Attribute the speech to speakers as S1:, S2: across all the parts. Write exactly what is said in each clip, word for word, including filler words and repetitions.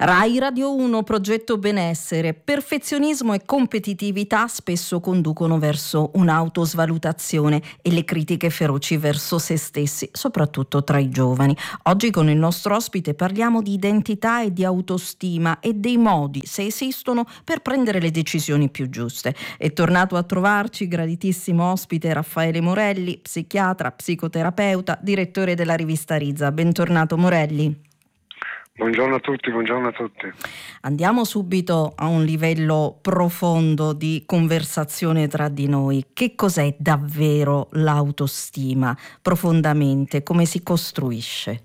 S1: Rai Radio uno, progetto benessere. Perfezionismo e competitività spesso conducono verso un'autosvalutazione e le critiche feroci verso se stessi, soprattutto tra i giovani. Oggi con il nostro ospite parliamo di identità e di autostima e dei modi, se esistono, per prendere le decisioni più giuste. È tornato a trovarci, graditissimo ospite, Raffaele Morelli, psichiatra, psicoterapeuta, direttore della rivista Rizza. Bentornato Morelli.
S2: Buongiorno a tutti, buongiorno a tutti.
S1: Andiamo subito a un livello profondo di conversazione tra di noi. Che cos'è davvero l'autostima? Profondamente, come si costruisce?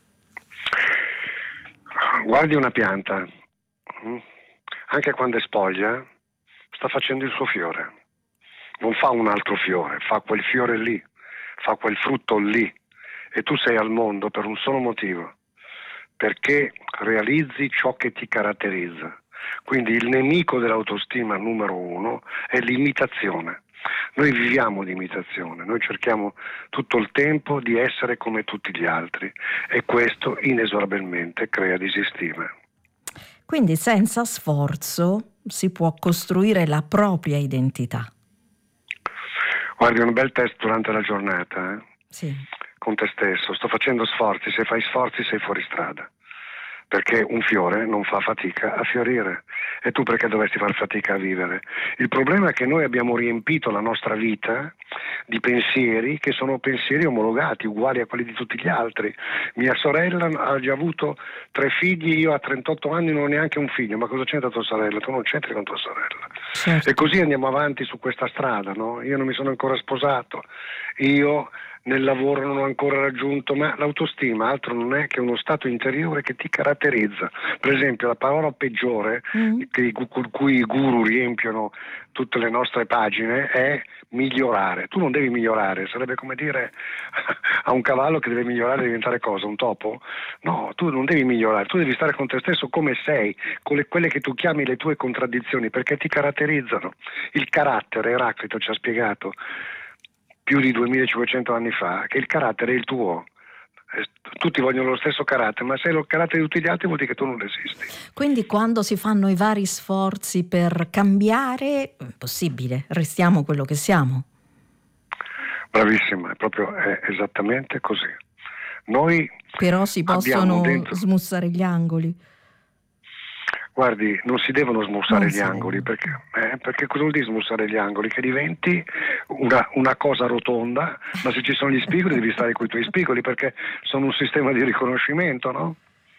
S2: Guardi una pianta, anche quando è spoglia, sta facendo il suo fiore. Non fa un altro fiore, fa quel fiore lì, fa quel frutto lì. E tu sei al mondo per un solo motivo. Perché realizzi ciò che ti caratterizza. Quindi il nemico dell'autostima numero uno è l'imitazione. Noi viviamo di imitazione, noi cerchiamo tutto il tempo di essere come tutti gli altri e questo inesorabilmente crea disistima.
S1: Quindi senza sforzo si può costruire la propria identità.
S2: Guardi, un bel test durante la giornata, eh?
S1: Sì.
S2: Con te stesso, sto facendo sforzi, se fai sforzi sei fuori strada, perché un fiore non fa fatica a fiorire e tu perché dovresti far fatica a vivere? Il problema è che noi abbiamo riempito la nostra vita di pensieri che sono pensieri omologati, uguali a quelli di tutti gli altri. Mia sorella ha già avuto tre figli, io a trentotto anni non ho neanche un figlio, ma cosa c'entra tua sorella? Tu non c'entri con tua sorella.
S1: Certo.
S2: E così andiamo avanti su questa strada, no? Io non mi sono ancora sposato, io nel lavoro non ho ancora raggiunto, ma l'autostima altro non è che uno stato interiore che ti caratterizza. Per esempio la parola peggiore mm. che, con cui i guru riempiono tutte le nostre pagine è migliorare. Tu non devi migliorare, sarebbe come dire a un cavallo che deve migliorare e diventare cosa? Un topo? No, tu non devi migliorare, tu devi stare con te stesso come sei, con le, quelle che tu chiami le tue contraddizioni, perché ti caratterizzano. Il carattere, Eraclito ci ha spiegato più di duemilacinquecento anni fa, che il carattere è il tuo. Tutti vogliono lo stesso carattere, ma se hai il carattere di tutti gli altri vuol dire che tu non esisti.
S1: Quindi quando si fanno i vari sforzi per cambiare, è possibile, restiamo quello che siamo.
S2: Bravissima, è proprio è esattamente così. Noi
S1: però si possono
S2: dentro...
S1: smussare gli angoli.
S2: Guardi, non si devono smussare
S1: non
S2: gli angoli, perché, eh, perché cosa vuol dire smussare gli angoli? Che diventi una, una cosa rotonda, ma se ci sono gli spigoli devi stare con i tuoi spigoli, perché sono un sistema di riconoscimento, no?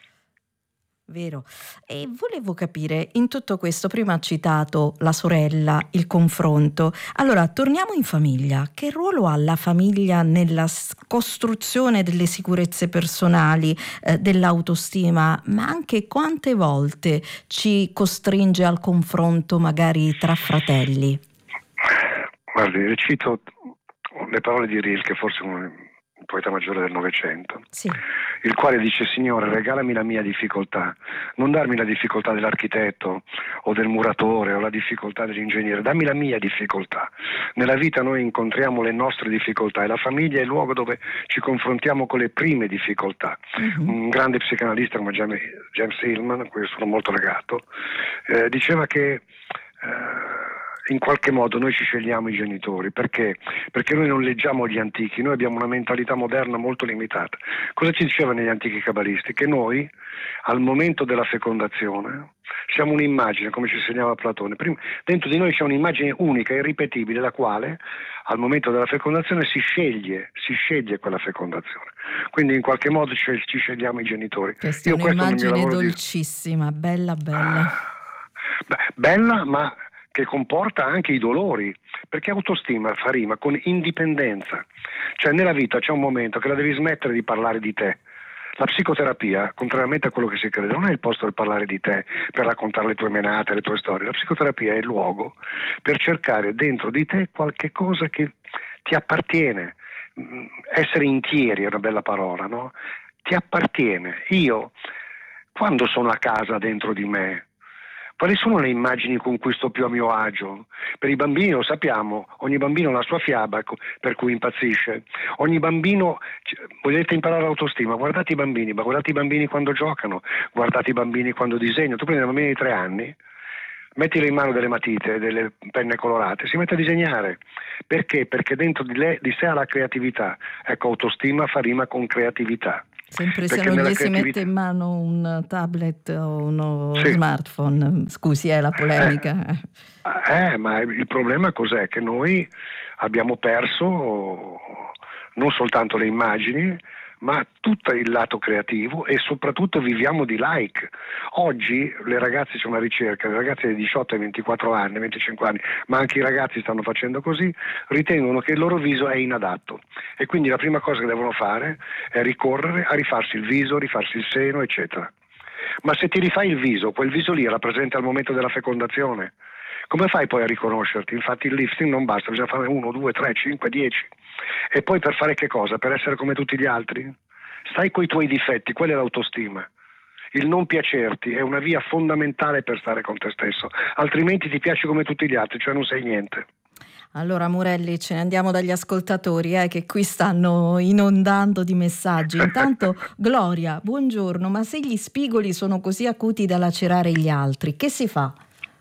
S1: Vero. E volevo capire, in tutto questo, prima ha citato la sorella, il confronto. Allora, torniamo in famiglia. Che ruolo ha la famiglia nella costruzione delle sicurezze personali, eh, dell'autostima, ma anche quante volte ci costringe al confronto magari tra fratelli?
S2: Guardi, cito le parole di Rilke, forse un poeta maggiore del Novecento,
S1: sì.
S2: il quale dice: Signore, regalami la mia difficoltà, non darmi la difficoltà dell'architetto o del muratore o la difficoltà dell'ingegnere, dammi la mia difficoltà. Nella vita noi incontriamo le nostre difficoltà e la famiglia è il luogo dove ci confrontiamo con le prime difficoltà. Uh-huh. Un grande psicanalista come James, James Hillman, a cui sono molto legato, eh, diceva che eh, in qualche modo noi ci scegliamo i genitori. Perché? Perché noi non leggiamo gli antichi, noi abbiamo una mentalità moderna molto limitata. Cosa ci dicevano gli antichi cabalisti? Che noi al momento della fecondazione siamo un'immagine, come ci insegnava Platone. Prima, dentro di noi c'è un'immagine unica, irripetibile, la quale al momento della fecondazione si sceglie, si sceglie quella fecondazione. Quindi in qualche modo ci, ci scegliamo i genitori.
S1: Questa Io è un'immagine dolcissima, di... bella bella.
S2: Beh, bella, ma che comporta anche i dolori, perché autostima fa rima con indipendenza. Cioè nella vita c'è un momento che la devi smettere di parlare di te. La psicoterapia, contrariamente a quello che si crede, non è il posto per parlare di te, per raccontare le tue menate, le tue storie. La psicoterapia è il luogo per cercare dentro di te qualche cosa che ti appartiene. Essere intieri è una bella parola, no? Ti appartiene. Io, quando sono a casa dentro di me, Quali sono le immagini con cui sto più a mio agio? Per i bambini lo sappiamo, ogni bambino ha la sua fiaba per cui impazzisce. Ogni bambino, volete imparare l'autostima, guardate i bambini, ma guardate i bambini quando giocano, guardate i bambini quando disegnano. Tu prendi un bambino di tre anni, mettile in mano delle matite, delle penne colorate, si mette a disegnare. Perché? Perché dentro di, lei, di sé ha la creatività. Ecco, autostima fa rima con creatività.
S1: Sempre se non gli si mette in mano un tablet o uno
S2: sì.
S1: smartphone, scusi, è la polemica.
S2: Eh, eh, ma il problema cos'è? Che noi abbiamo perso non soltanto le immagini, ma tutto il lato creativo e soprattutto viviamo di like. Oggi le ragazze, c'è una ricerca, le ragazze di diciotto ai ventiquattro anni, venticinque anni, ma anche i ragazzi stanno facendo così, ritengono che il loro viso è inadatto e quindi la prima cosa che devono fare è ricorrere a rifarsi il viso, rifarsi il seno, eccetera. Ma se ti rifai il viso, quel viso lì era presente al momento della fecondazione, come fai poi a riconoscerti? Infatti il lifting non basta, bisogna fare uno, due, tre, cinque, dieci. E poi per fare che cosa? Per essere come tutti gli altri? Stai coi tuoi difetti, quella è l'autostima. Il non piacerti è una via fondamentale per stare con te stesso, altrimenti ti piaci come tutti gli altri, cioè non sei niente.
S1: Allora Morelli, ce ne andiamo dagli ascoltatori eh, che qui stanno inondando di messaggi. Intanto Gloria, buongiorno, ma se gli spigoli sono così acuti da lacerare gli altri, che si fa?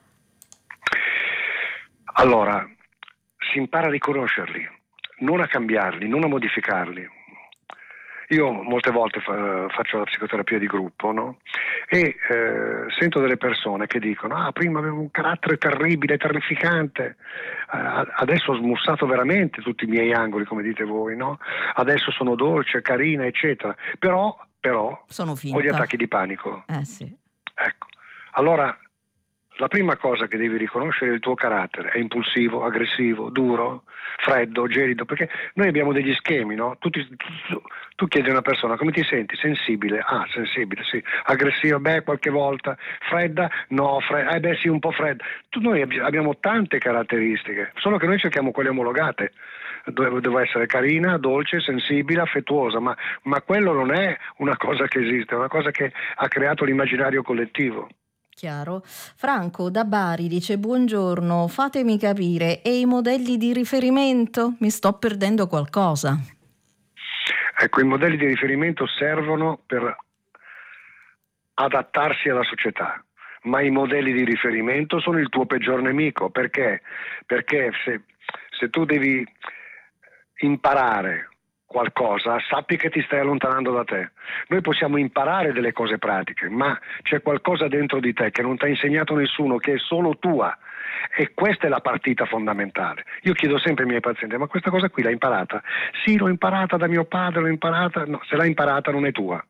S2: Allora, si impara a riconoscerli, non a cambiarli, non a modificarli. Io molte volte fa, faccio la psicoterapia di gruppo, no? E eh, sento delle persone che dicono ah, prima avevo un carattere terribile, terrificante, eh, adesso ho smussato veramente tutti i miei angoli, come dite voi, no? Adesso sono dolce, carina, eccetera. Però, però
S1: sono finta.
S2: Ho gli attacchi di panico.
S1: Eh sì.
S2: Ecco. Allora, la prima cosa che devi riconoscere è il tuo carattere. È impulsivo, aggressivo, duro, freddo, gelido, perché noi abbiamo degli schemi, no? Tu, ti, tu, tu chiedi a una persona come ti senti? Sensibile? Ah, sensibile, sì. Aggressiva? Beh, qualche volta. Fredda? No, fredda. Eh beh, sì, un po' fredda. Tu, noi abbiamo tante caratteristiche, solo che noi cerchiamo quelle omologate. Deve essere carina, dolce, sensibile, affettuosa, ma, ma quello non è una cosa che esiste, è una cosa che ha creato l'immaginario collettivo.
S1: Chiaro. Franco da Bari dice buongiorno, fatemi capire, e i modelli di riferimento? Mi sto perdendo qualcosa.
S2: Ecco, i modelli di riferimento servono per adattarsi alla società, ma i modelli di riferimento sono il tuo peggior nemico. Perché? Perché se, se tu devi imparare qualcosa, sappi che ti stai allontanando da te. Noi possiamo imparare delle cose pratiche, ma c'è qualcosa dentro di te che non ti ha insegnato nessuno, che è solo tua, e questa è la partita fondamentale. Io chiedo sempre ai miei pazienti, ma questa cosa qui l'hai imparata? Sì, l'ho imparata da mio padre, l'ho imparata. No, se l'hai imparata non è tua.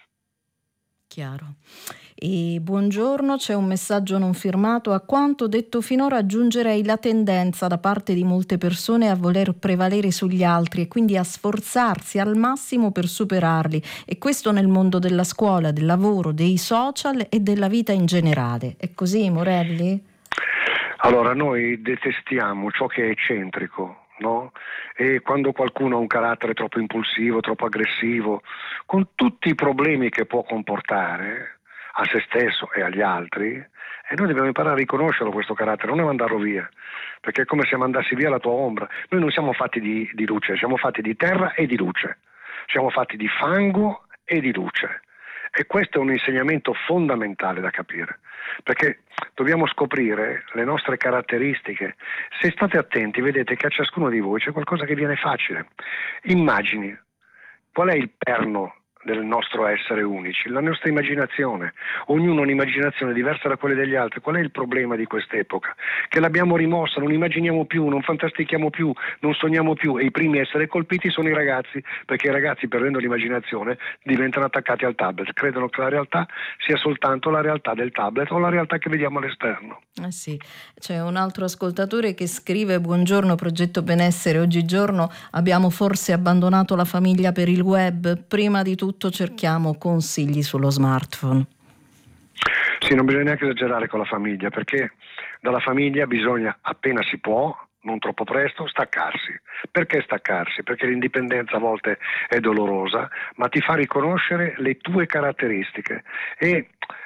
S1: Chiaro. E buongiorno, c'è un messaggio non firmato. A quanto detto finora aggiungerei la tendenza da parte di molte persone a voler prevalere sugli altri e quindi a sforzarsi al massimo per superarli, e questo nel mondo della scuola, del lavoro, dei social e della vita in generale. È così, Morelli?
S2: Allora, noi detestiamo ciò che è eccentrico, no? E quando qualcuno ha un carattere troppo impulsivo, troppo aggressivo, con tutti i problemi che può comportare a se stesso e agli altri, e noi dobbiamo imparare a riconoscerlo questo carattere, non a mandarlo via, perché è come se mandassi via la tua ombra. Noi non siamo fatti di, di luce, siamo fatti di terra e di luce, siamo fatti di fango e di luce, e questo è un insegnamento fondamentale da capire, perché dobbiamo scoprire le nostre caratteristiche. Se state attenti vedete che a ciascuno di voi c'è qualcosa che viene facile. Immagini, qual è il perno del nostro essere unici? La nostra immaginazione. Ognuno ha un'immaginazione diversa da quelle degli altri. Qual è il problema di quest'epoca? Che l'abbiamo rimossa, non immaginiamo più, non fantastichiamo più, non sogniamo più, e i primi a essere colpiti sono i ragazzi, perché i ragazzi, perdendo l'immaginazione, diventano attaccati al tablet, credono che la realtà sia soltanto la realtà del tablet o la realtà che vediamo all'esterno.
S1: Eh sì, c'è un altro ascoltatore che scrive: buongiorno Progetto Benessere, oggigiorno abbiamo forse abbandonato la famiglia per il web, prima di tutto cerchiamo consigli sullo smartphone.
S2: Sì, non bisogna neanche esagerare con la famiglia, perché dalla famiglia bisogna, appena si può, non troppo presto, staccarsi. Perché staccarsi? Perché l'indipendenza a volte è dolorosa, ma ti fa riconoscere le tue caratteristiche, e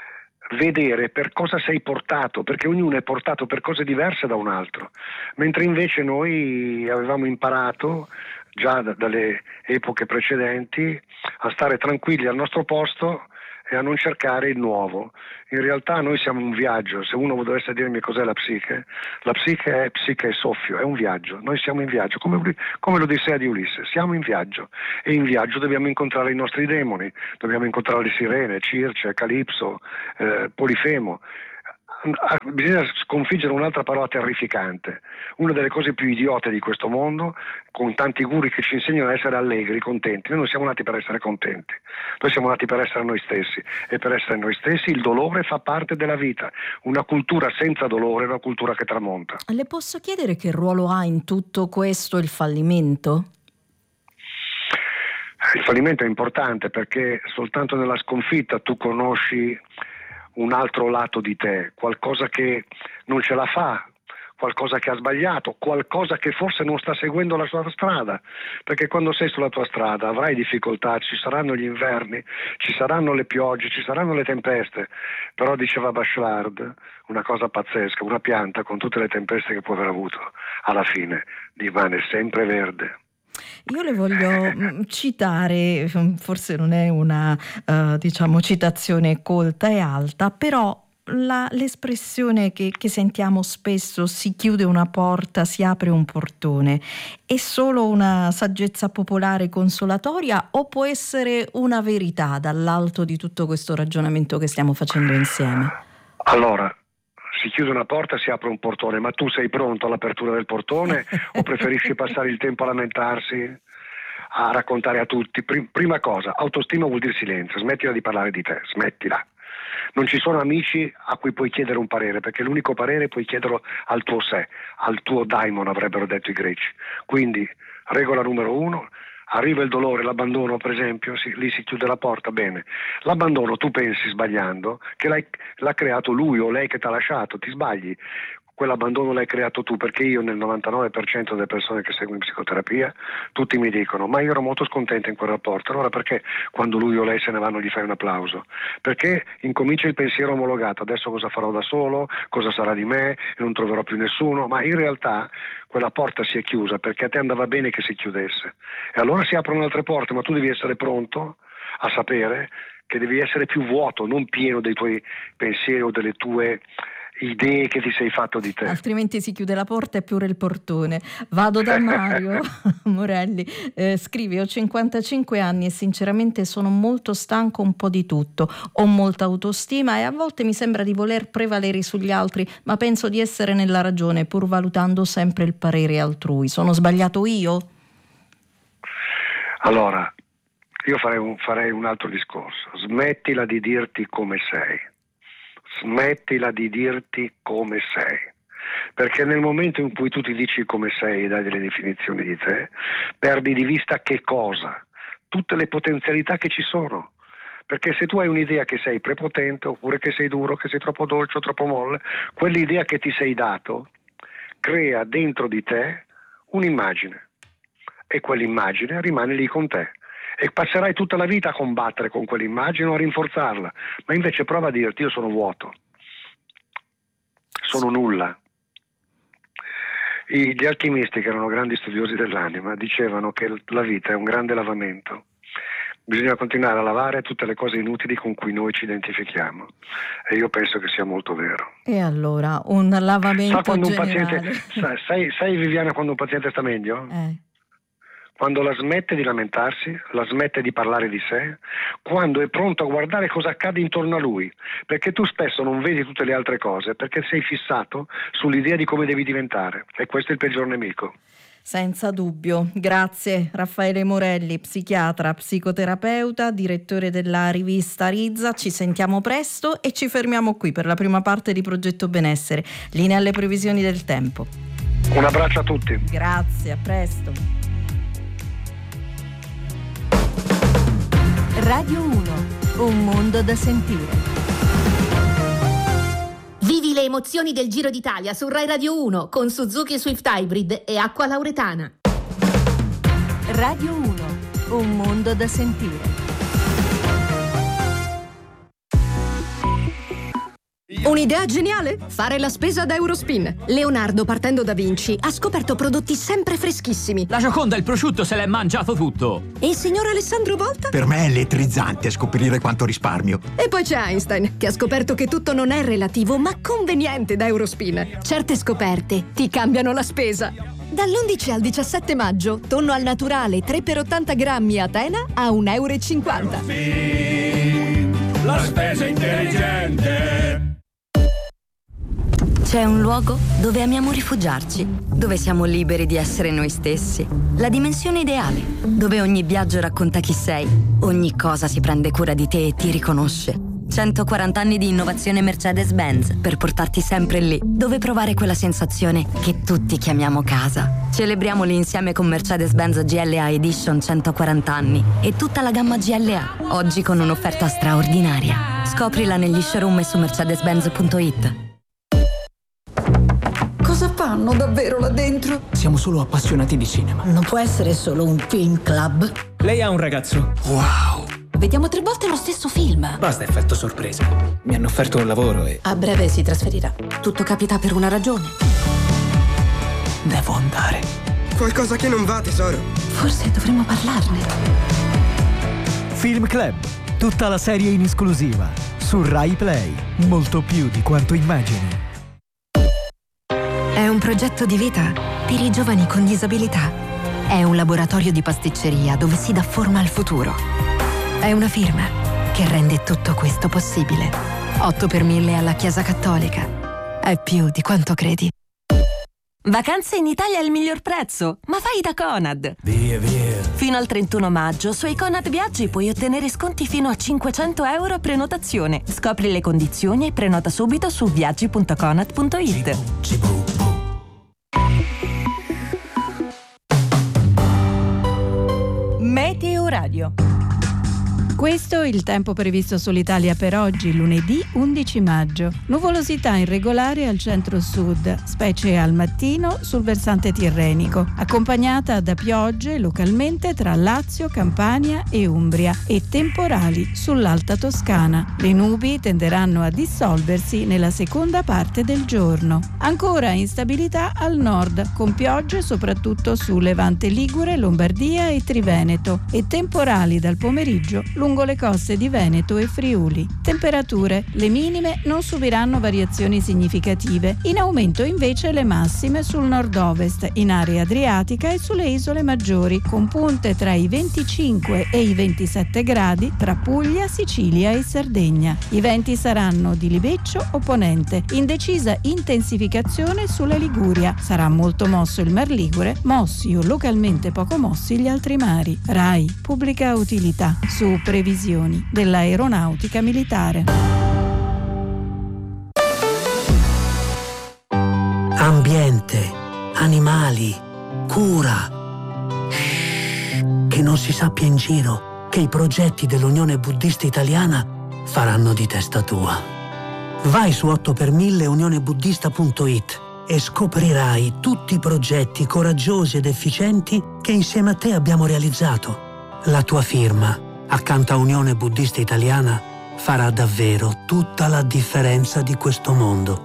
S2: vedere per cosa sei portato, perché ognuno è portato per cose diverse da un altro, mentre invece noi avevamo imparato già da, dalle epoche precedenti a stare tranquilli al nostro posto e a non cercare il nuovo. In realtà noi siamo un viaggio. Se uno dovesse dirmi cos'è la psiche, la psiche è psiche e soffio, è un viaggio. Noi siamo in viaggio, come, come l'Odissea di Ulisse, siamo in viaggio, e in viaggio dobbiamo incontrare i nostri demoni, dobbiamo incontrare le sirene, Circe, Calipso, eh, Polifemo. Bisogna sconfiggere un'altra parola terrificante, una delle cose più idiote di questo mondo, con tanti guru che ci insegnano a essere allegri, contenti. Noi non siamo nati per essere contenti, noi siamo nati per essere noi stessi, e per essere noi stessi il dolore fa parte della vita. Una cultura senza dolore è una cultura che tramonta.
S1: Le posso chiedere che ruolo ha in tutto questo il fallimento?
S2: Il fallimento è importante perché soltanto nella sconfitta tu conosci un altro lato di te, qualcosa che non ce la fa, qualcosa che ha sbagliato, qualcosa che forse non sta seguendo la sua strada, perché quando sei sulla tua strada avrai difficoltà, ci saranno gli inverni, ci saranno le piogge, ci saranno le tempeste, però diceva Bachelard una cosa pazzesca: una pianta con tutte le tempeste che può aver avuto alla fine rimane sempre verde.
S1: Io le voglio citare, forse non è una uh, diciamo citazione colta e alta, però la, l'espressione che, che sentiamo spesso, si chiude una porta, si apre un portone, è solo una saggezza popolare consolatoria o può essere una verità dall'alto di tutto questo ragionamento che stiamo facendo insieme?
S2: Allora, si chiude una porta, si apre un portone, ma tu sei pronto all'apertura del portone o preferisci passare il tempo a lamentarsi, a raccontare a tutti? Prima cosa, autostima vuol dire silenzio, smettila di parlare di te, smettila. Non ci sono amici a cui puoi chiedere un parere, perché l'unico parere puoi chiederlo al tuo sé, al tuo daimon, avrebbero detto i greci. Quindi, regola numero uno: arriva il dolore, l'abbandono per esempio, si, lì si chiude la porta, bene. L'abbandono tu pensi, sbagliando, che l'hai, l'ha creato lui o lei che ti ha lasciato, ti sbagli. Quell'abbandono l'hai creato tu, perché io nel novantanove per cento delle persone che seguo in psicoterapia, tutti mi dicono: ma io ero molto scontenta in quel rapporto, allora perché quando lui o lei se ne vanno gli fai un applauso? Perché incomincia il pensiero omologato: adesso cosa farò da solo, cosa sarà di me, e non troverò più nessuno. Ma in realtà quella porta si è chiusa perché a te andava bene che si chiudesse, e allora si aprono altre porte, ma tu devi essere pronto a sapere che devi essere più vuoto, non pieno dei tuoi pensieri o delle tue idee che ti sei fatto di te.
S1: Altrimenti si chiude la porta e pure il portone. Vado da Mario Morelli, eh, scrive: ho cinquantacinque anni e sinceramente sono molto stanco un po' di tutto, ho molta autostima e a volte mi sembra di voler prevalere sugli altri, ma penso di essere nella ragione pur valutando sempre il parere altrui. Sono sbagliato io?
S2: Allora, io farei un, farei un altro discorso: smettila di dirti come sei. Smettila di dirti come sei, perché nel momento in cui tu ti dici come sei e dai delle definizioni di te, perdi di vista che cosa? Tutte le potenzialità che ci sono. Perché se tu hai un'idea che sei prepotente, oppure che sei duro, che sei troppo dolce o troppo molle, quell'idea che ti sei dato crea dentro di te un'immagine, e quell'immagine rimane lì con te. E passerai tutta la vita a combattere con quell'immagine o a rinforzarla, ma invece prova a dirti: io sono vuoto, sono nulla. I, gli alchimisti, che erano grandi studiosi dell'anima, dicevano che la vita è un grande lavamento, bisogna continuare a lavare tutte le cose inutili con cui noi ci identifichiamo, e io penso che sia molto vero.
S1: E allora un lavamento
S2: Sa quando un
S1: generale.
S2: paziente, sai, sai Viviana, quando un paziente sta meglio?
S1: Eh.
S2: Quando la smette di lamentarsi, la smette di parlare di sé, quando è pronto a guardare cosa accade intorno a lui, perché tu spesso non vedi tutte le altre cose perché sei fissato sull'idea di come devi diventare, e questo è il peggior nemico.
S1: Senza dubbio. Grazie Raffaele Morelli, psichiatra, psicoterapeuta, direttore della rivista Rizza. Ci sentiamo presto e ci fermiamo qui per la prima parte di Progetto Benessere. Linea alle previsioni del tempo.
S2: Un abbraccio a tutti.
S1: Grazie, a presto.
S3: Radio uno, un mondo da sentire. Vivi le emozioni del Giro d'Italia su Rai Radio uno con Suzuki Swift Hybrid e Acqua Lauretana. Radio uno, un mondo da sentire.
S4: Un'idea geniale? Fare la spesa ad Eurospin. Leonardo, partendo da Vinci, ha scoperto prodotti sempre freschissimi.
S5: La Gioconda, il prosciutto, se l'è mangiato tutto.
S4: E il signor Alessandro Volta?
S6: Per me è elettrizzante scoprire quanto risparmio.
S4: E poi c'è Einstein, che ha scoperto che tutto non è relativo, ma conveniente da Eurospin. Certe scoperte ti cambiano la spesa. Dall'undici al diciassette maggio, tonno al naturale tre per ottanta grammi a Atena a un euro e cinquanta.
S7: La spesa intelligente.
S8: C'è un luogo dove amiamo rifugiarci, dove siamo liberi di essere noi stessi. La dimensione ideale, dove ogni viaggio racconta chi sei, ogni cosa si prende cura di te e ti riconosce. centoquaranta anni di innovazione Mercedes-Benz per portarti sempre lì, dove provare quella sensazione che tutti chiamiamo casa. Celebriamoli insieme con Mercedes-Benz G L A Edition centoquaranta anni e tutta la gamma G L A, oggi con un'offerta straordinaria. Scoprila negli showroom e su mercedes benz punto it.
S9: Cosa fanno davvero là dentro?
S10: Siamo solo appassionati di cinema.
S9: Non può essere solo un film club.
S10: Lei ha un ragazzo.
S6: Wow!
S9: Vediamo tre volte lo stesso film.
S10: Basta effetto sorpresa. Mi hanno offerto un lavoro e...
S9: A breve si trasferirà.
S8: Tutto capita per una ragione.
S10: Devo andare.
S11: Qualcosa che non va, tesoro.
S9: Forse dovremmo parlarne.
S12: Film Club. Tutta la serie in esclusiva. Su Rai Play. Molto più di quanto immagini.
S4: È un progetto di vita per i giovani con disabilità. È un laboratorio di pasticceria dove si dà forma al futuro. È una firma che rende tutto questo possibile. otto per mille alla Chiesa Cattolica. È più di quanto credi.
S13: Vacanze in Italia al miglior prezzo, ma fai da Conad.
S11: Via, via.
S13: Fino al trentuno maggio sui Conad Viaggi puoi ottenere sconti fino a cinquecento euro a prenotazione. Scopri le condizioni e prenota subito su viaggi punto conad punto it.
S3: Meteo Radio.
S14: Questo è il tempo previsto sull'Italia per oggi, lunedì undici maggio. Nuvolosità irregolare al centro-sud, specie al mattino sul versante tirrenico, accompagnata da piogge localmente tra Lazio, Campania e Umbria e temporali sull'Alta Toscana. Le nubi tenderanno a dissolversi nella seconda parte del giorno. Ancora instabilità al nord, con piogge soprattutto su Levante Ligure, Lombardia e Triveneto e temporali dal pomeriggio lungo le coste di Veneto e Friuli. Temperature: le minime non subiranno variazioni significative, in aumento invece le massime sul nord-ovest, in area adriatica e sulle isole maggiori, con punte tra i venticinque e i ventisette gradi tra Puglia, Sicilia e Sardegna. I venti saranno di libeccio o ponente, in decisa intensificazione sulla Liguria. Sarà molto mosso il Mar Ligure, mossi o localmente poco mossi gli altri mari. Rai, pubblica utilità, su previsioni dell'aeronautica militare.
S15: Ambiente, animali, cura. Che non si sappia in giro che i progetti dell'Unione Buddista Italiana faranno di testa tua. Vai su otto per mille unione buddista punto it e scoprirai tutti i progetti coraggiosi ed efficienti che insieme a te abbiamo realizzato. La tua firma accanto a Unione Buddista Italiana farà davvero tutta la differenza di questo mondo.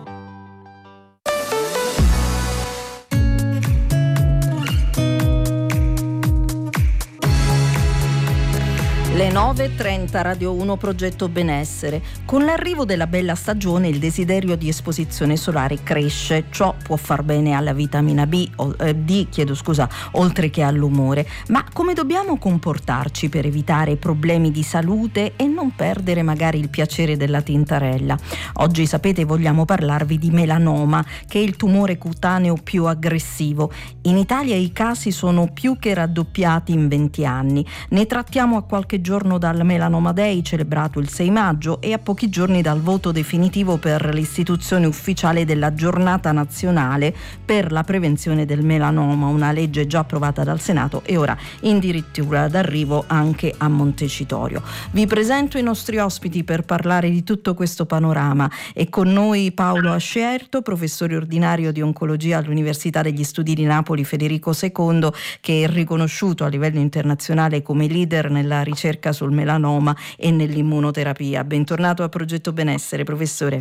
S1: Le nove e trenta, Radio uno, Progetto Benessere. Con l'arrivo della bella stagione il desiderio di esposizione solare cresce. Ciò può far bene alla vitamina B, eh, D, chiedo scusa, oltre che all'umore. Ma come dobbiamo comportarci per evitare problemi di salute e non perdere magari il piacere della tintarella? Oggi, sapete, vogliamo parlarvi di melanoma, che è il tumore cutaneo più aggressivo. In Italia i casi sono più che raddoppiati in venti anni. Ne trattiamo a qualche giorno dal Melanoma Day, celebrato il sei maggio, e a pochi giorni dal voto definitivo per l'istituzione ufficiale della Giornata Nazionale per la prevenzione del melanoma, una legge già approvata dal Senato e ora addirittura d'arrivo anche a Montecitorio. Vi presento i nostri ospiti per parlare di tutto questo panorama. È con noi Paolo Ascerto, professore ordinario di oncologia all'Università degli Studi di Napoli Federico secondo, che è riconosciuto a livello internazionale come leader nella ricerca sul melanoma e nell'immunoterapia. Bentornato a Progetto Benessere, professore.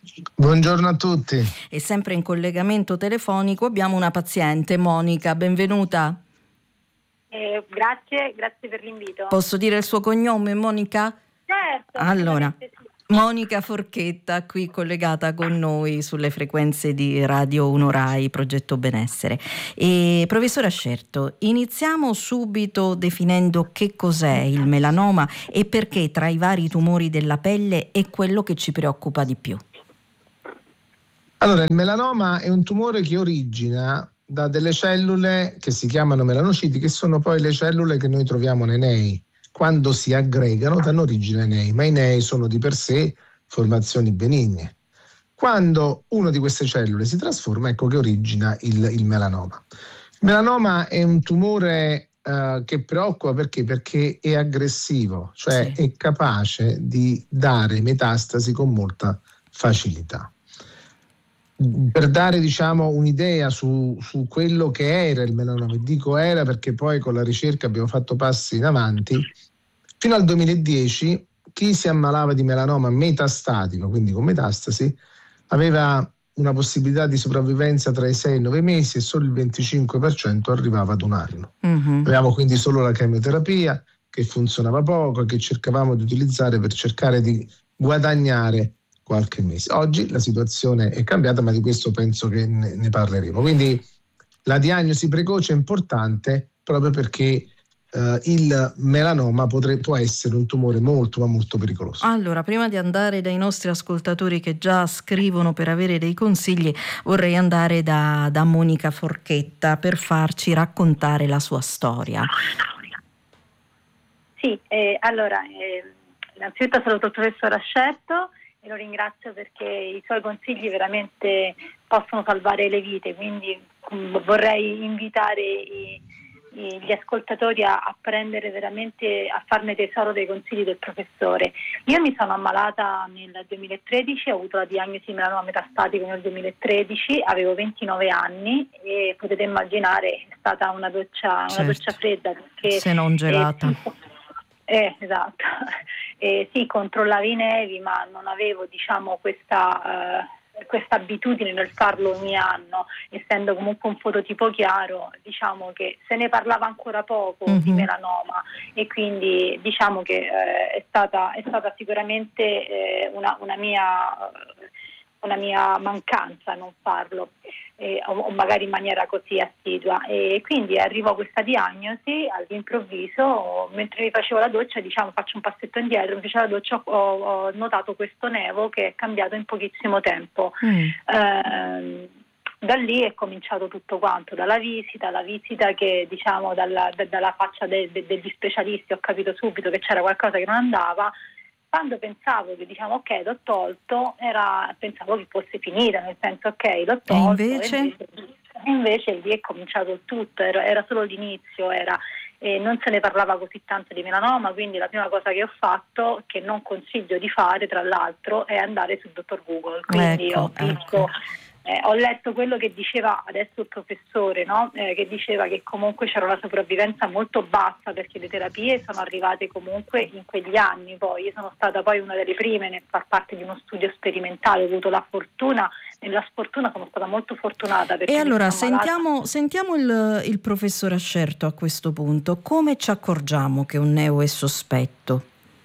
S16: Buongiorno a tutti.
S1: E sempre in collegamento telefonico abbiamo una paziente, Monica, benvenuta.
S17: Eh, grazie, grazie per l'invito.
S1: Posso dire il suo cognome, Monica?
S17: Certo.
S1: Allora, sì. Monica Forchetta, qui collegata con noi sulle frequenze di Radio uno Rai, Progetto Benessere. E professore Ascerto, iniziamo subito definendo che cos'è il melanoma e perché tra i vari tumori della pelle è quello che ci preoccupa di più.
S16: Allora, il melanoma è un tumore che origina da delle cellule che si chiamano melanociti, che sono poi le cellule che noi troviamo nei nei. Quando si aggregano danno origine ai nei, ma i nei sono di per sé formazioni benigne. Quando una di queste cellule si trasforma, ecco che origina il, il melanoma. Il melanoma è un tumore uh, che preoccupa perché? Perché è aggressivo, cioè sì. È capace di dare metastasi con molta facilità. Per dare diciamo un'idea su, su quello che era il melanoma, dico era perché poi con la ricerca abbiamo fatto passi in avanti, fino al duemiladieci chi si ammalava di melanoma metastatico, quindi con metastasi, aveva una possibilità di sopravvivenza tra i sei e i nove mesi e solo il venticinque per cento arrivava ad un anno. Mm-hmm. Avevamo quindi solo la chemioterapia che funzionava poco e che cercavamo di utilizzare per cercare di guadagnare qualche mese. Oggi la situazione è cambiata, ma di questo penso che ne, ne parleremo. Quindi la diagnosi precoce è importante proprio perché uh, il melanoma potre, può essere un tumore molto ma molto pericoloso.
S1: Allora, prima di andare dai nostri ascoltatori che già scrivono per avere dei consigli, vorrei andare da, da Monica Forchetta per farci raccontare la sua storia.
S17: Sì, eh, allora eh, innanzitutto saluto il professor Ascerto e lo ringrazio perché i suoi consigli veramente possono salvare le vite, quindi vorrei invitare i, i, gli ascoltatori a, a prendere veramente, a farne tesoro dei consigli del professore. Io mi sono ammalata nel duemilatredici, ho avuto la diagnosi di melanoma metastatico nel duemilatredici, avevo ventinove anni e potete immaginare è stata una doccia, certo. una doccia fredda perché
S1: se non gelata.
S17: Eh, eh, esatto. Eh, sì, controllavo i nevi, ma non avevo diciamo questa eh, questa abitudine nel farlo ogni anno, essendo comunque un fototipo chiaro, diciamo che se ne parlava ancora poco mm-hmm. di melanoma e quindi diciamo che eh, è stata è stata sicuramente eh, una, una mia una mia mancanza non farlo eh, o, o magari in maniera così assidua, e quindi arrivò questa diagnosi all'improvviso mentre mi facevo la doccia, diciamo faccio un passetto indietro, mi facevo la doccia ho, ho notato questo nevo che è cambiato in pochissimo tempo. mm. eh, Da lì è cominciato tutto quanto, dalla visita, la visita che diciamo dalla, da, dalla faccia de, de, degli specialisti ho capito subito che c'era qualcosa che non andava. Quando pensavo che diciamo ok l'ho tolto, era, pensavo che fosse finita, nel senso ok l'ho tolto,
S1: e invece?
S17: E invece, e invece lì è cominciato il tutto, era, era solo l'inizio, era, e non se ne parlava così tanto di melanoma, quindi la prima cosa che ho fatto, che non consiglio di fare tra l'altro, è andare sul dottor Google, quindi
S1: ecco,
S17: ho visto... Ecco. Eh, ho letto quello che diceva adesso il professore, no? eh, che diceva che comunque c'era una sopravvivenza molto bassa perché le terapie sono arrivate comunque in quegli anni. Poi io sono stata poi una delle prime nel far parte di uno studio sperimentale, ho avuto la fortuna, nella sfortuna sono stata molto fortunata.
S1: E allora sentiamo, sentiamo il, il professor Ascerto a questo punto, come ci accorgiamo che un neo è sospetto?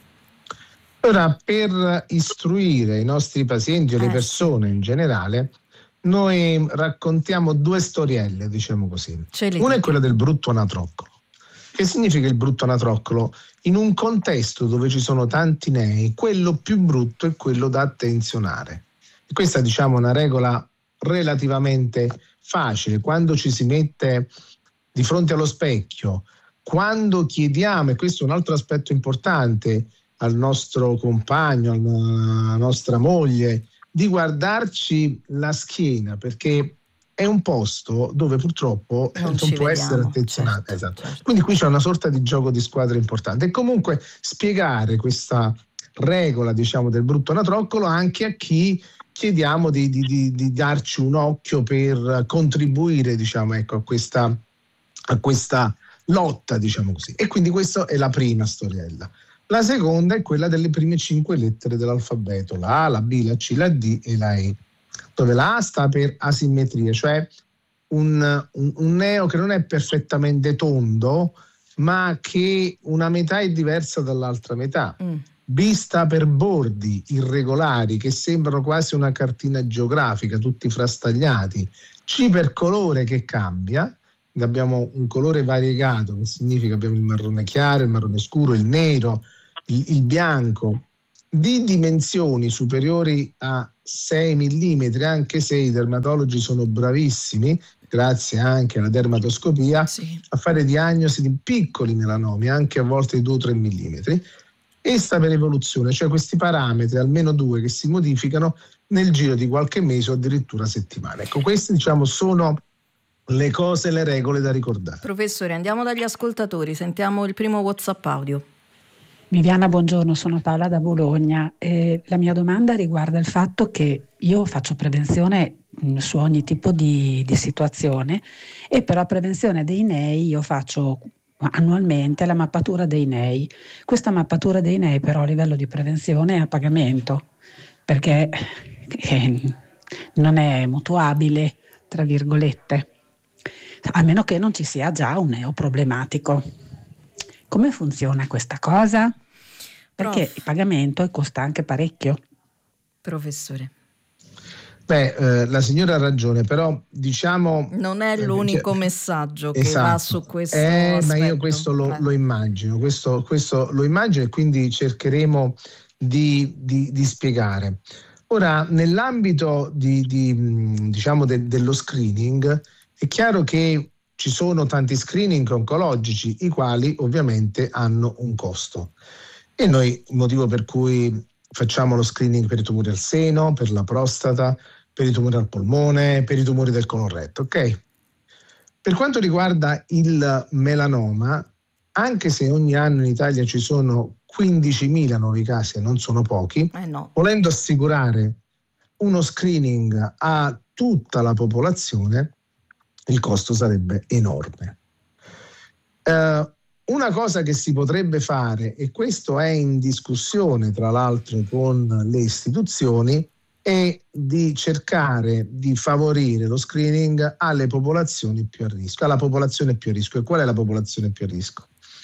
S16: Ora, per istruire i nostri pazienti o le
S1: eh,
S16: persone
S1: sì.
S16: in generale, noi raccontiamo due storielle, diciamo così. Una è quella del brutto anatroccolo. Che significa il brutto anatroccolo? In un contesto dove ci sono tanti nei, quello più brutto è quello da attenzionare. E questa diciamo è una regola relativamente facile. Quando ci si mette di fronte allo specchio, quando chiediamo, e questo è un altro aspetto importante, al nostro compagno, alla nostra moglie, di guardarci la schiena, perché è un posto dove purtroppo non, non può vediamo, essere attenzionato. Certo, esatto. certo. Quindi qui c'è una sorta di gioco di squadra importante. E comunque spiegare questa regola, diciamo, del brutto anatroccolo anche a chi chiediamo di, di, di, di darci un occhio per contribuire, diciamo, ecco, a questa, a questa lotta, diciamo così. E quindi questa è la prima storiella. La seconda è quella delle prime cinque lettere dell'alfabeto, la A, la B, la C, la D e la E, dove la A sta per asimmetria, cioè un, un, un neo che non è perfettamente tondo, ma che una metà è diversa dall'altra metà. Mm. B sta per bordi irregolari che sembrano quasi una cartina geografica, tutti frastagliati. C per colore che cambia, abbiamo un colore variegato, che significa abbiamo il marrone chiaro, il marrone scuro, il nero, il, il bianco. D dimensioni superiori a sei millimetri, anche se i dermatologi sono bravissimi, grazie anche alla dermatoscopia, sì, a fare diagnosi di piccoli melanomi, anche a volte di due o tre millimetri. E sta per evoluzione, cioè questi parametri, almeno due, che si modificano nel giro di qualche mese o addirittura settimane. Ecco, queste diciamo sono le cose, le regole da ricordare.
S1: Professore, andiamo dagli ascoltatori, sentiamo il primo WhatsApp audio.
S18: Viviana, buongiorno, sono Paola da Bologna. Eh, la mia domanda riguarda il fatto che io faccio prevenzione mh, su ogni tipo di, di situazione, e per la prevenzione dei N E I io faccio annualmente la mappatura dei N E I. Questa mappatura dei N E I però a livello di prevenzione è a pagamento, perché eh, non è mutuabile, tra virgolette, a meno che non ci sia già un neo problematico. Come funziona questa cosa? Perché Prof. il pagamento costa anche parecchio.
S1: Professore.
S16: Beh, eh, la signora ha ragione, però diciamo...
S1: Non è l'unico eh, messaggio che
S16: esatto.
S1: va su questo
S16: eh,
S1: aspetto.
S16: Ma io questo lo, lo immagino, questo, questo lo immagino e quindi cercheremo di, di, di spiegare. Ora, nell'ambito di, di, diciamo de, dello screening, è chiaro che ci sono tanti screening oncologici, i quali ovviamente hanno un costo. E noi, il motivo per cui facciamo lo screening per i tumori al seno, per la prostata, per i tumori al polmone, per i tumori del colon retto, ok? Per quanto riguarda il melanoma, anche se ogni anno in Italia ci sono quindicimila nuovi casi, e non sono pochi,
S1: eh no.
S16: volendo assicurare uno screening a tutta la popolazione, il costo sarebbe enorme. Uh, una cosa che si potrebbe fare, e questo è in discussione tra l'altro con le istituzioni, è di cercare di favorire lo screening alle popolazioni più a rischio, alla popolazione più a rischio. E qual è la popolazione più a rischio?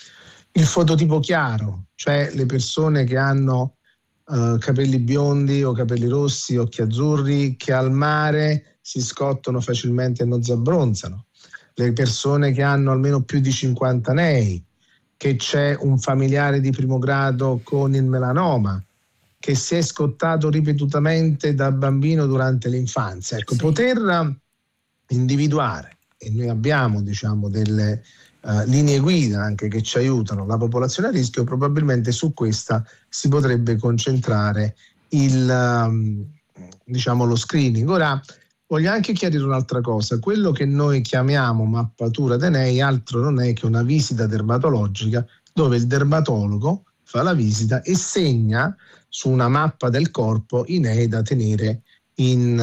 S16: Il fototipo chiaro, cioè le persone che hanno uh, capelli biondi o capelli rossi, occhi azzurri, che al mare si scottano facilmente e non si abbronzano, le persone che hanno almeno più di cinquanta anni, che c'è un familiare di primo grado con il melanoma, che si è scottato ripetutamente da bambino durante l'infanzia. Ecco, sì. Poter individuare, e noi abbiamo diciamo delle uh, linee guida anche che ci aiutano, la popolazione a rischio, probabilmente su questa si potrebbe concentrare il um, diciamo lo screening. Ora, voglio anche chiarire un'altra cosa: quello che noi chiamiamo mappatura dei N E I altro non è che una visita dermatologica dove il dermatologo fa la visita e segna su una mappa del corpo i N E I da tenere in,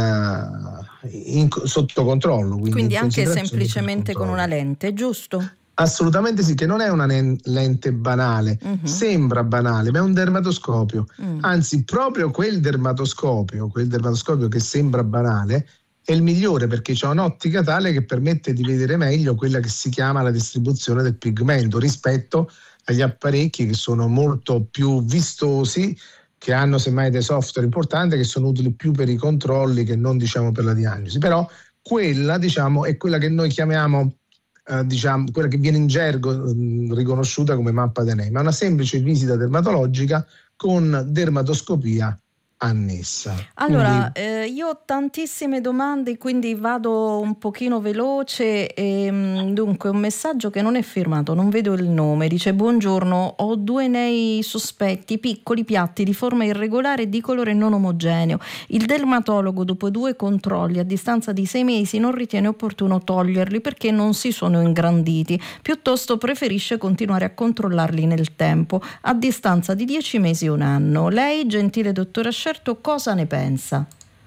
S16: uh, in, sotto controllo. Quindi,
S1: quindi anche semplicemente con una lente, giusto?
S16: Assolutamente sì, che non è una lente banale, uh-huh. Sembra banale, ma è un dermatoscopio. Uh-huh. Anzi, proprio quel dermatoscopio, quel dermatoscopio che sembra banale, è il migliore, perché c'è un'ottica tale che permette di vedere meglio quella che si chiama la distribuzione del pigmento rispetto agli apparecchi che sono molto più vistosi, che hanno semmai dei software importanti, che sono utili più per i controlli che non diciamo per la diagnosi. Però quella diciamo è quella che noi chiamiamo eh, diciamo quella che viene in gergo mh, riconosciuta come mappa dei N E I, ma una semplice visita dermatologica con dermatoscopia annessa.
S1: Allora, quindi... eh, io ho tantissime domande, quindi vado un pochino veloce. E, dunque, un messaggio che non è firmato, non vedo il nome, dice: buongiorno, ho due N E I sospetti, piccoli, piatti, di forma irregolare e di colore non omogeneo. Il dermatologo, dopo due controlli a distanza di sei mesi, non ritiene opportuno toglierli perché non si sono ingranditi, piuttosto preferisce continuare a controllarli nel tempo, a distanza di dieci mesi o un anno. Lei, gentile dottora Scerto, cosa ne pensa?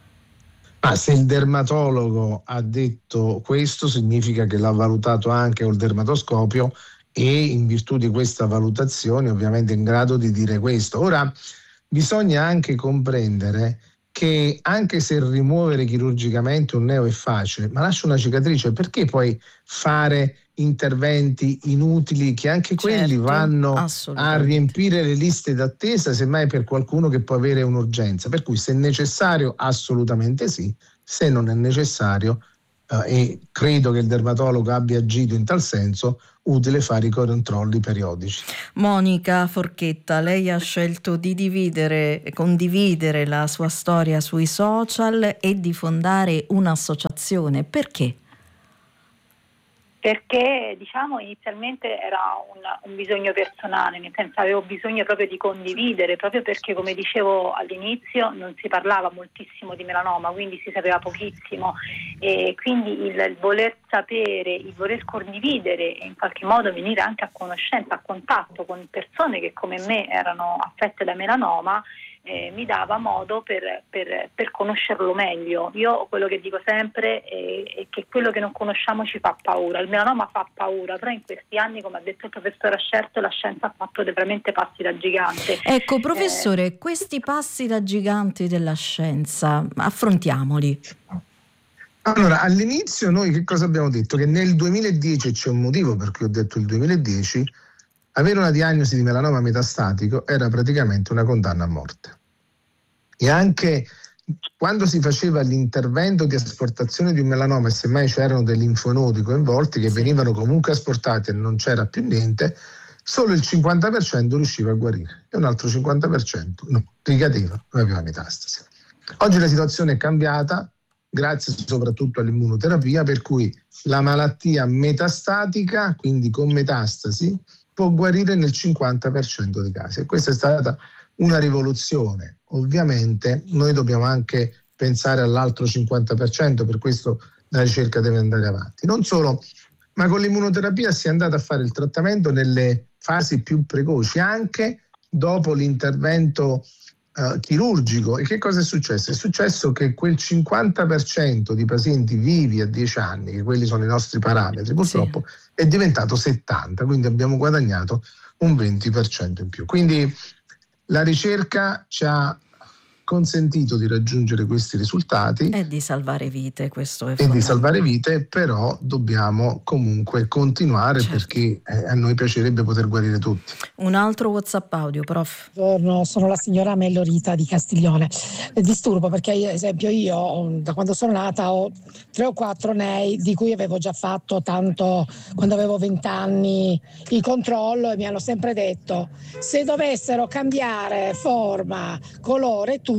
S16: Ah, se il dermatologo ha detto questo, significa che l'ha valutato anche col dermatoscopio e in virtù di questa valutazione ovviamente in grado di dire questo. Ora bisogna anche comprendere che anche se rimuovere chirurgicamente un neo è facile, ma lascia una cicatrice, perché poi fare interventi inutili che anche quelli
S1: certo,
S16: vanno a riempire le liste d'attesa, semmai per qualcuno che può avere un'urgenza. Per cui se è necessario assolutamente sì, se non è necessario eh, e credo che il dermatologo abbia agito in tal senso, utile fare i controlli periodici.
S1: Monica Forchetta, lei ha scelto di dividere e condividere la sua storia sui social e di fondare un'associazione. Perché?
S17: Perché diciamo inizialmente era un, un bisogno personale, nel senso avevo bisogno proprio di condividere, proprio perché come dicevo all'inizio non si parlava moltissimo di melanoma, quindi si sapeva pochissimo, e quindi il, il voler sapere, il voler condividere e in qualche modo venire anche a conoscenza, a contatto con persone che come me erano affette da melanoma, Eh, mi dava modo per, per, per conoscerlo meglio. Io quello che dico sempre è, è che quello che non conosciamo ci fa paura. Il melanoma fa paura, però in questi anni, come ha detto il professor Ascerto, la scienza ha fatto veramente passi da gigante.
S1: Ecco, professore, eh, questi passi da gigante della scienza, affrontiamoli.
S16: Allora, all'inizio noi che cosa abbiamo detto? Che nel duemiladieci, c'è un motivo per cui ho detto il duemiladieci, avere una diagnosi di melanoma metastatico era praticamente una condanna a morte. E anche quando si faceva l'intervento di asportazione di un melanoma e semmai c'erano dei linfonodi coinvolti che venivano comunque asportati e non c'era più niente, solo il cinquanta per cento riusciva a guarire e un altro cinquanta per cento no, ricadeva, non aveva metastasi. Oggi la situazione è cambiata, grazie soprattutto all'immunoterapia, per cui la malattia metastatica, quindi con metastasi, può guarire nel cinquanta per cento dei casi, e questa è stata una rivoluzione. Ovviamente noi dobbiamo anche pensare all'altro cinquanta per cento, per questo la ricerca deve andare avanti. Non solo, ma con l'immunoterapia si è andato a fare il trattamento nelle fasi più precoci, anche dopo l'intervento uh, chirurgico. E che cosa è successo? È successo che quel cinquanta per cento di pazienti vivi a dieci anni, che quelli sono i nostri parametri, purtroppo, sì, è diventato settanta, quindi abbiamo guadagnato un venti per cento in più. Quindi la ricerca ci ha consentito di raggiungere questi risultati
S1: e di salvare vite, questo è
S16: e di salvare vite, però dobbiamo comunque continuare, certo, perché eh, a noi piacerebbe poter guarire tutti.
S1: Un altro WhatsApp audio, prof.
S19: Buongiorno, sono la signora Mello Rita di Castiglione. Disturbo perché, ad esempio, io da quando sono nata ho tre o quattro N E I di cui avevo già fatto tanto quando avevo venti anni il controllo, e mi hanno sempre detto: se dovessero cambiare forma, colore, tutto,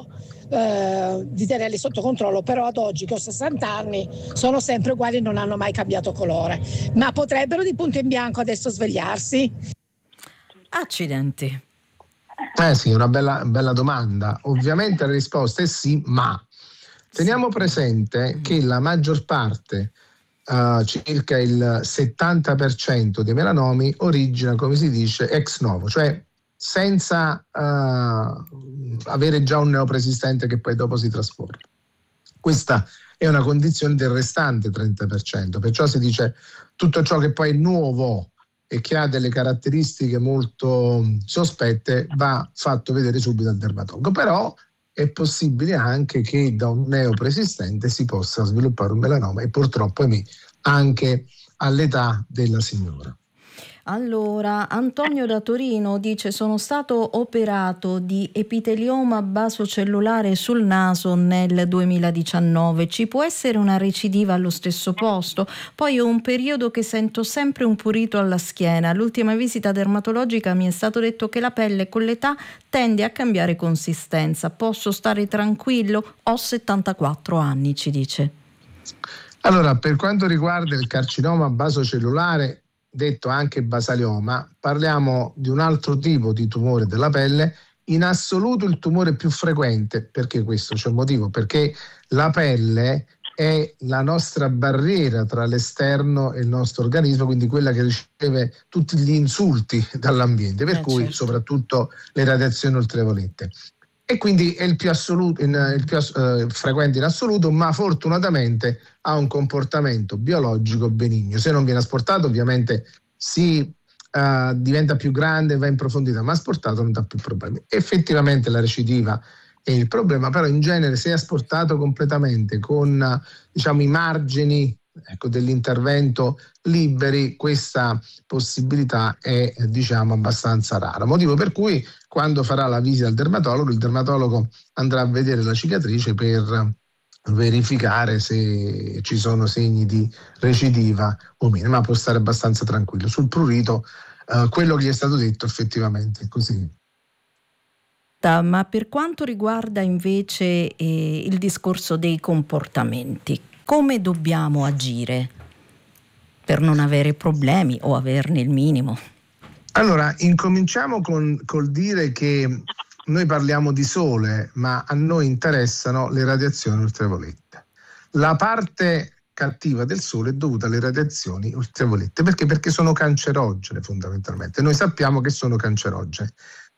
S19: eh, di tenerli sotto controllo, però ad oggi che ho sessanta anni sono sempre uguali e non hanno mai cambiato colore. Ma potrebbero di punto in bianco adesso svegliarsi?
S1: Accidenti.
S16: Eh sì, una bella, bella domanda. Ovviamente la risposta è sì, ma teniamo presente che la maggior parte, uh, circa il settanta per cento dei melanomi, origina, come si dice, ex novo, cioè senza uh, avere già un neopreesistente che poi dopo si trasforma. Questa è una condizione del restante trenta per cento, perciò si dice tutto ciò che poi è nuovo e che ha delle caratteristiche molto sospette va fatto vedere subito al dermatologo. Però è possibile anche che da un neopreesistente si possa sviluppare un melanoma, e purtroppo anche all'età della signora.
S1: Allora, Antonio da Torino dice: sono stato operato di epitelioma basocellulare sul naso nel duemiladiciannove, ci può essere una recidiva allo stesso posto? Poi ho un periodo che sento sempre un prurito alla schiena, all'ultima visita dermatologica mi è stato detto che la pelle con l'età tende a cambiare consistenza, posso stare tranquillo? Ho settantaquattro anni, ci dice.
S16: Allora, per quanto riguarda il carcinoma basocellulare, detto anche basalioma, parliamo di un altro tipo di tumore della pelle, in assoluto il tumore più frequente. Perché questo? C'è un motivo, perché la pelle è la nostra barriera tra l'esterno e il nostro organismo, quindi quella che riceve tutti gli insulti dall'ambiente, per eh, cui certo. soprattutto le radiazioni ultraviolette. E quindi è il più, assoluto, in, il più eh, frequente in assoluto, ma fortunatamente ha un comportamento biologico benigno. Se non viene asportato, ovviamente si uh, diventa più grande, va in profondità, ma asportato non dà più problemi. Effettivamente la recidiva è il problema, però in genere se è asportato completamente con diciamo i margini ecco, dell'intervento liberi, questa possibilità è diciamo abbastanza rara, motivo per cui quando farà la visita al dermatologo, il dermatologo andrà a vedere la cicatrice per verificare se ci sono segni di recidiva o meno, ma può stare abbastanza tranquillo. Sul prurito eh, quello che gli è stato detto effettivamente è così.
S1: Ma per quanto riguarda invece eh, il discorso dei comportamenti, come dobbiamo agire per non avere problemi o averne il minimo?
S16: Allora, incominciamo con, col dire che noi parliamo di sole, ma a noi interessano le radiazioni ultraviolette. La parte cattiva del sole è dovuta alle radiazioni ultraviolette. Perché? Perché sono cancerogene fondamentalmente. Noi sappiamo che sono cancerogene.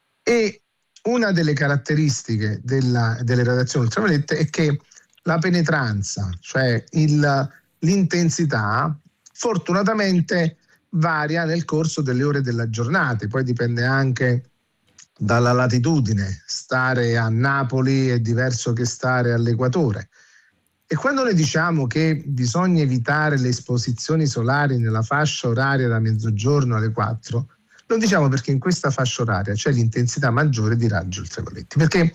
S16: E una delle caratteristiche della, delle radiazioni ultraviolette è che la penetranza, cioè il, l'intensità, fortunatamente varia nel corso delle ore della giornata, poi dipende anche dalla latitudine. Stare a Napoli è diverso che stare all'equatore. E quando noi diciamo che bisogna evitare le esposizioni solari nella fascia oraria da mezzogiorno alle quattro, lo diciamo perché in questa fascia oraria c'è l'intensità maggiore di raggi ultravioletti, perché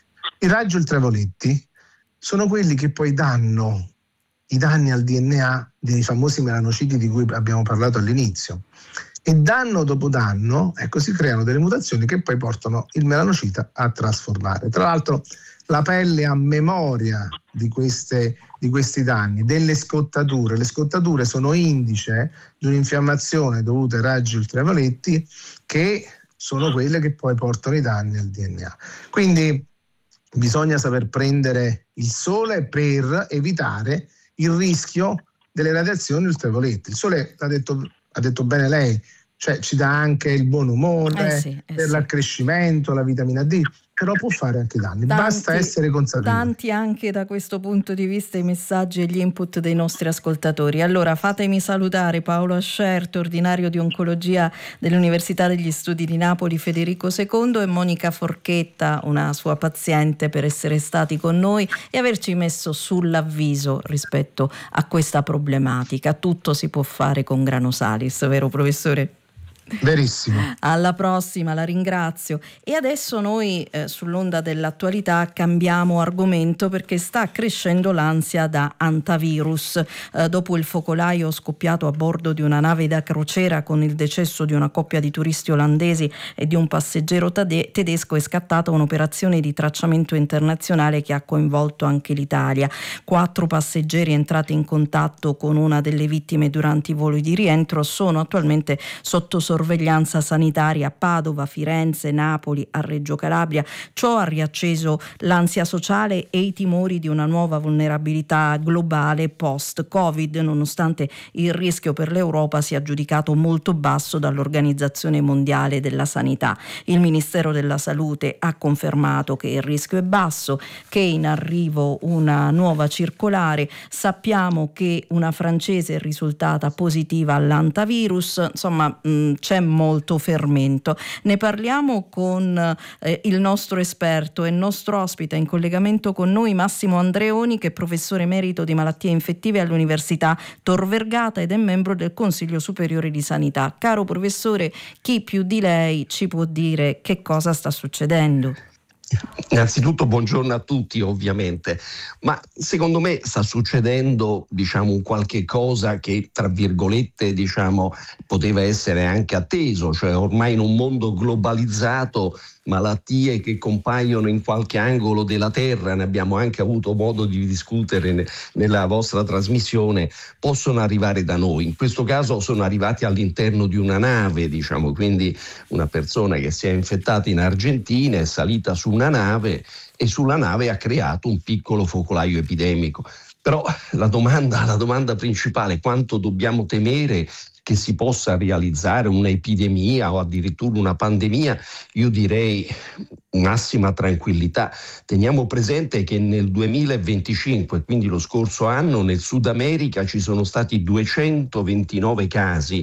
S16: i raggi ultravioletti sono quelli che poi danno i danni al D N A dei famosi melanociti di cui abbiamo parlato all'inizio. E danno dopo danno, ecco, si creano delle mutazioni che poi portano il melanocita a trasformare. Tra l'altro la pelle ha memoria di, queste, di questi danni, delle scottature. Le scottature sono indice di un'infiammazione dovuta ai raggi ultravioletti che sono quelle che poi portano i danni al D N A. Quindi bisogna saper prendere il sole per evitare il rischio delle radiazioni ultraviolette. Il sole, ha detto, ha detto bene lei, cioè ci dà anche il buon umore, eh sì, eh per sì. l'accrescimento, la vitamina D, però può fare anche danni, tanti, basta essere consapevoli.
S1: Tanti anche da questo punto di vista i messaggi e gli input dei nostri ascoltatori. Allora fatemi salutare Paolo Ascerto, ordinario di oncologia dell'Università degli Studi di Napoli Federico secondo, e Monica Forchetta, una sua paziente, per essere stati con noi e averci messo sull'avviso rispetto a questa problematica. Tutto si può fare con grano salis, vero professore?
S16: Verissimo.
S1: Alla prossima, la ringrazio. E adesso noi eh, sull'onda dell'attualità cambiamo argomento, perché sta crescendo l'ansia da antivirus. Eh, dopo il focolaio scoppiato a bordo di una nave da crociera con il decesso di una coppia di turisti olandesi e di un passeggero tade- tedesco, è scattata un'operazione di tracciamento internazionale che ha coinvolto anche l'Italia. Quattro passeggeri entrati in contatto con una delle vittime durante i voli di rientro sono attualmente sotto sorveglianza sanitaria a Padova, Firenze, Napoli, a Reggio Calabria. Ciò ha riacceso l'ansia sociale e i timori di una nuova vulnerabilità globale post-Covid, nonostante il rischio per l'Europa sia giudicato molto basso dall'Organizzazione Mondiale della Sanità. Il Ministero della Salute ha confermato che il rischio è basso, che è in arrivo una nuova circolare. Sappiamo che una francese è risultata positiva all'antivirus. Insomma, mh, c'è molto fermento. Ne parliamo con eh, il nostro esperto e il nostro ospite in collegamento con noi, Massimo Andreoni, che è professore emerito di malattie infettive all'Università Tor Vergata ed è membro del Consiglio Superiore di Sanità. Caro professore, chi più di lei ci può dire che cosa sta succedendo?
S20: Innanzitutto buongiorno a tutti, ovviamente, ma secondo me sta succedendo diciamo un qualche cosa che tra virgolette diciamo poteva essere anche atteso, cioè ormai in un mondo globalizzato malattie che compaiono in qualche angolo della terra, ne abbiamo anche avuto modo di discutere ne, nella vostra trasmissione, possono arrivare da noi. In questo caso sono arrivati all'interno di una nave, diciamo, quindi una persona che si è infettata in Argentina è salita su una nave e sulla nave ha creato un piccolo focolaio epidemico. Però la domanda, la domanda principale, quanto dobbiamo temere che si possa realizzare un'epidemia o addirittura una pandemia? Io direi massima tranquillità. Teniamo presente che nel duemilaventicinque, quindi lo scorso anno, nel Sud America ci sono stati duecentoventinove casi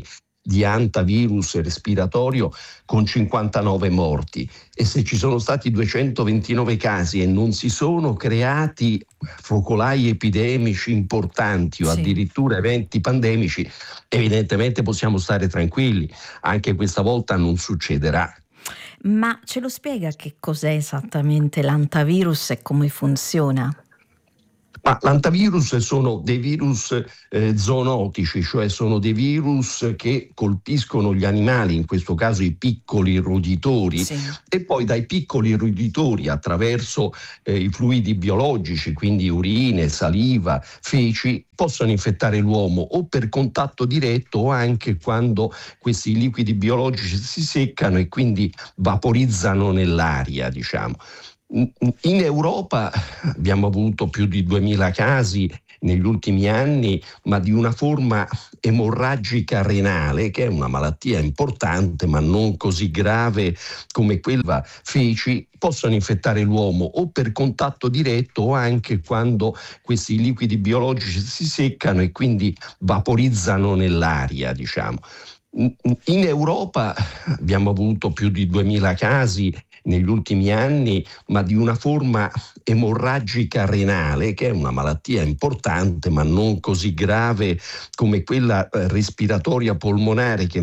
S20: di antivirus respiratorio con cinquantanove morti. E se ci sono stati duecentoventinove casi e non si sono creati focolai epidemici importanti o
S1: Sì.
S20: addirittura eventi pandemici, evidentemente possiamo stare tranquilli. Anche questa volta non succederà.
S1: Ma ce lo spiega che cos'è esattamente l'antivirus e come funziona?
S20: Ma l'antivirus sono dei virus eh, zoonotici, cioè sono dei virus che colpiscono gli animali, in questo caso i piccoli roditori,
S1: Sì.
S20: e poi dai piccoli roditori attraverso eh, i fluidi biologici, quindi urine, saliva, feci, possono infettare l'uomo o per contatto diretto o anche quando questi liquidi biologici si seccano e quindi vaporizzano nell'aria, diciamo. In Europa abbiamo avuto più di duemila casi negli ultimi anni, ma di una forma emorragica renale, che è una malattia importante ma non così grave come quella feci, possono infettare l'uomo o per contatto diretto o anche quando questi liquidi biologici si seccano e quindi vaporizzano nell'aria, diciamo. In Europa abbiamo avuto più di duemila casi negli ultimi anni, ma di una forma emorragica renale, che è una malattia importante ma non così grave come quella respiratoria polmonare che